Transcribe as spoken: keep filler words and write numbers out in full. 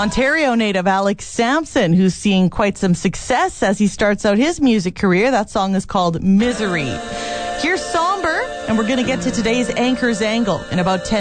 Ontario native Alex Sampson, who's seeing quite some success as he starts out his music career. That song is called Misery. Here's Somber, and we're going to get to today's Anchor's Angle in about ten